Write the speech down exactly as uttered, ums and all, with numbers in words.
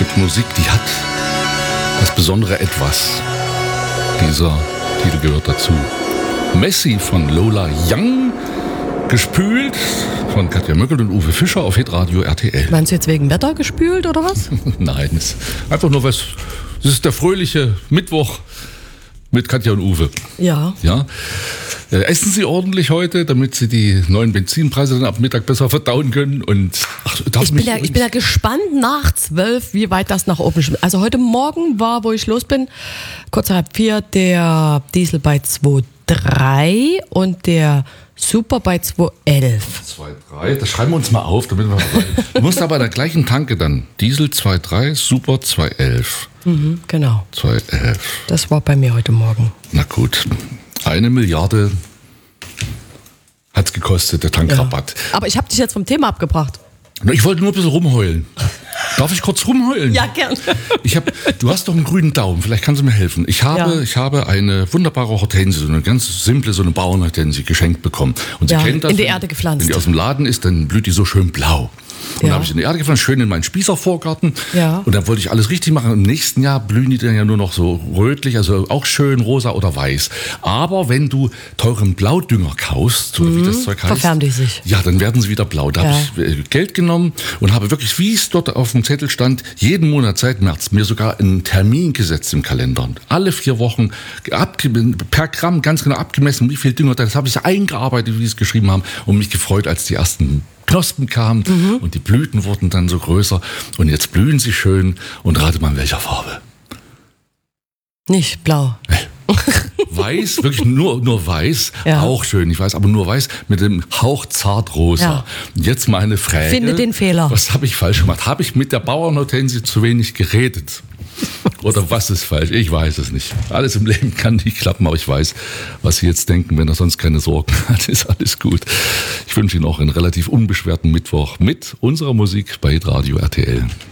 gibt Musik, die hat das besondere Etwas. Dieser Titel gehört dazu. Messi von Lola Young, gespült von Katja Möckel und Uwe Fischer auf Hitradio R T L. Meinst du jetzt wegen Wetter gespült oder was? Nein, es ist einfach nur was. Es ist der fröhliche Mittwoch mit Katja und Uwe. Ja. Ja. Äh, essen Sie ordentlich heute, damit Sie die neuen Benzinpreise dann ab Mittag besser verdauen können. Und ach, darf Ich bin, mich ja, ich bin ja gespannt nach zwölf, wie weit das nach oben schwimmt. Also heute Morgen war, wo ich los bin, kurz nach halb vier, der Diesel bei zwei Komma drei und der Super bei zwei Komma elf. zwei Komma drei, das schreiben wir uns mal auf. Damit wir du musst aber an der gleichen Tanke dann. Diesel zwei Komma drei, Super zwei Komma elf. Mhm, genau. zwei Komma elf. Das war bei mir heute Morgen. Na gut, eine Milliarde hat es gekostet, der Tankrabatt. Ja. Aber ich habe dich jetzt vom Thema abgebracht. Ich wollte nur ein bisschen rumheulen. Darf ich kurz rumheulen? Ja, gern. Ich hab, du hast doch einen grünen Daumen, vielleicht kannst du mir helfen. Ich habe, Ja. ich habe eine wunderbare Hortensie, so eine ganz simple, so eine Bauernhortensie geschenkt bekommen. Und sie Ja, kennt das. in die Erde gepflanzt. Wenn die aus dem Laden ist, dann blüht die so schön blau. Und Ja. da habe ich in die Erde gepflanzt, schön in meinen Spießervorgarten. Ja. Und dann wollte ich alles richtig machen. Im nächsten Jahr blühen die dann ja nur noch so rötlich, also auch schön rosa oder weiß. Aber wenn du teuren Blaudünger kaufst, so wie das Zeug heißt. verfärben die sich. Ja, dann werden sie wieder blau. Da Ja. habe ich äh, Geld genommen und habe wirklich, wie es dort auf dem Zettel stand, jeden Monat seit März mir sogar einen Termin gesetzt im Kalender. Und alle vier Wochen abge- per Gramm ganz genau abgemessen, wie viel Dünger. Das habe ich eingearbeitet, wie sie es geschrieben haben, und mich gefreut, als die ersten Knospen kamen Mhm. und die Blüten wurden dann so größer. Und jetzt blühen sie schön. Und rate mal, in welcher Farbe? Nicht blau. Weiß, wirklich nur, nur weiß, Ja. auch schön, ich weiß, aber nur weiß mit dem Hauch zart rosa. Ja. Und jetzt meine Frage. Finde den Fehler. Was habe ich falsch gemacht? Habe ich mit der Bauernhortensie zu wenig geredet? Oder was ist falsch? Ich weiß es nicht. Alles im Leben kann nicht klappen, aber ich weiß, was Sie jetzt denken, wenn er sonst keine Sorgen hat, ist alles gut. Ich wünsche Ihnen auch einen relativ unbeschwerten Mittwoch mit unserer Musik bei Hitradio R T L.